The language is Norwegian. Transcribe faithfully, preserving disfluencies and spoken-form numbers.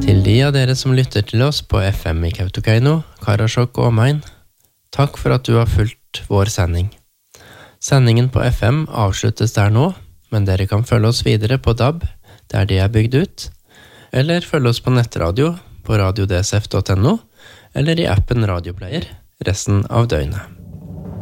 Til de av dere som lytter til oss på F M i Kautokeino, Karasjok og omegn, takk for at du har fulgt vår sending. Sendingen på F M avsluttes der nå, men dere kan følge oss videre på D A B, der de er bygd ut, eller følge oss på nettradio på radio d s f punktum n o, eller i appen Radioplayer resten av døgnet.